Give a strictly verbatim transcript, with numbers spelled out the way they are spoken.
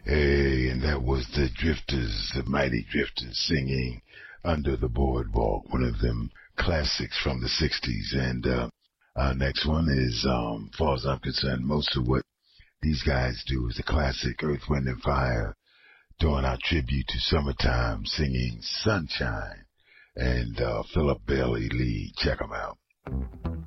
Hey, and that was the Drifters, the Mighty Drifters, singing Under the Boardwalk, one of them classics from the sixties. And uh, our next one is, um, as far as I'm concerned, most of what these guys do is a classic, Earth, Wind and Fire, doing our tribute to Summertime, singing Sunshine. And uh, Philip Bailey Lee, check them out.